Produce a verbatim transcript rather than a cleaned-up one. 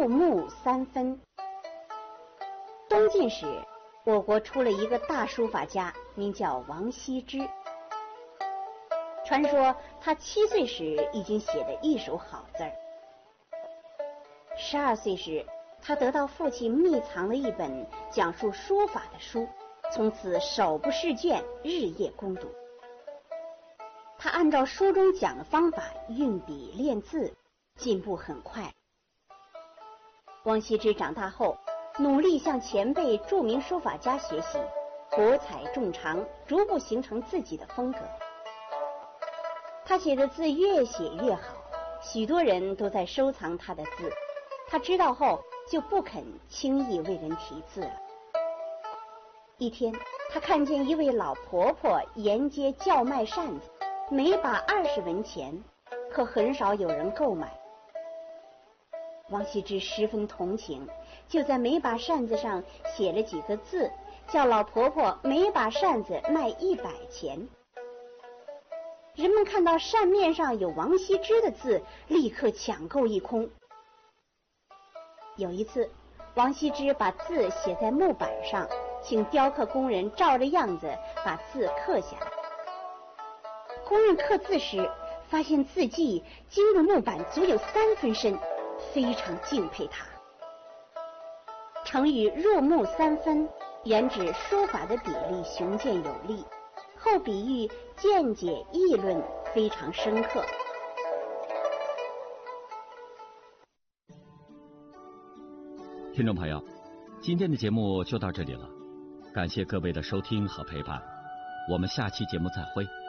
入木三分。东晋时，我国出了一个大书法家，名叫王羲之。传说他七岁时已经写得一手好字儿。十二岁时，他得到父亲秘藏了一本讲述书法的书，从此手不释卷，日夜攻读。他按照书中讲的方法运笔练字，进步很快。王羲之长大后，努力向前辈著名书法家学习，博采众长，逐步形成自己的风格。他写的字越写越好，许多人都在收藏他的字。他知道后就不肯轻易为人题字了。一天，他看见一位老婆婆沿街叫卖扇子，每把二十文钱，可很少有人购买。王羲之十分同情，就在每把扇子上写了几个字，叫老婆婆每把扇子卖一百钱。人们看到扇面上有王羲之的字，立刻抢购一空。有一次，王羲之把字写在木板上，请雕刻工人照着样子把字刻下来。工人刻字时，发现字迹经过木板足有三分深，非常敬佩他。成语入木三分原指书法的笔力雄健有力，后比喻见解议论非常深刻。 听众朋友，今天的节目就到这里了，感谢各位的收听和陪伴，我们下期节目再会。